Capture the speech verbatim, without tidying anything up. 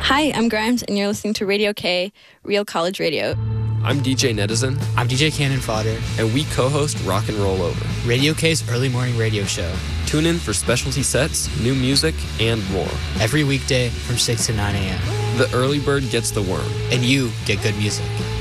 Hi, I'm Grimes, and you're listening to Radio K, Real College Radio. I'm D J Netizen. I'm D J Cannon Fodder. And we co-host Rock and Roll Over, Radio K's early morning radio show. Tune in for specialty sets, new music, and more. Every weekday from six to nine a.m. The early bird gets the worm. And you get good music.